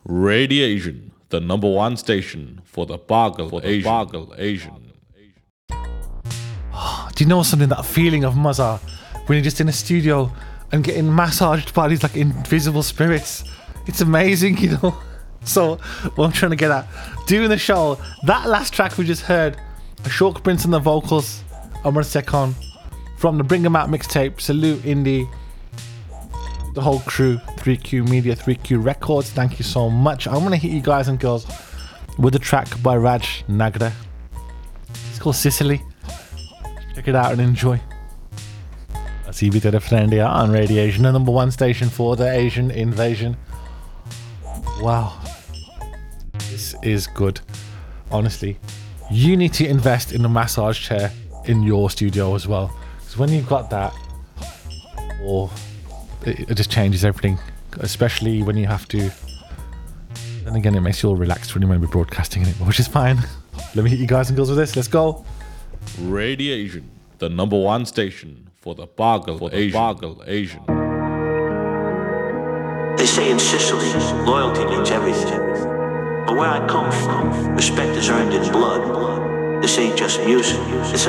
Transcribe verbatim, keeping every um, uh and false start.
Radiation, the number one station for the Bargal for the Asian. Bargal Asian. Do you know something, that feeling of Mazza when you're just in a studio and getting massaged by these like invisible spirits? It's amazing, you know. So what I'm trying to get at, doing the show, that last track we just heard, Ashok Prince on the vocals, Amar Sekon from the Bring 'Em Out mixtape. Salute Indie, the whole crew, three Q Media, three Q Records. Thank you so much. I'm gonna hit you guys and girls with a track by Raj Nagda. It's called Sicily. Check it out and enjoy. C B to the friend here on Radiation, the number one station for the Asian invasion. Wow, this is good. Honestly, you need to invest in a massage chair in your studio as well, because when you've got that, or it, it just changes everything, especially when you have to. And again, it makes you all relaxed when you might be broadcasting it, which is fine. Let me hit you guys and girls with this. Let's go. Radiation, the number one station for the Bargal for the Asian. Bargal Asian. They say in Sicily, loyalty means everything. But where I come from, respect is earned in blood. This ain't just music, it's a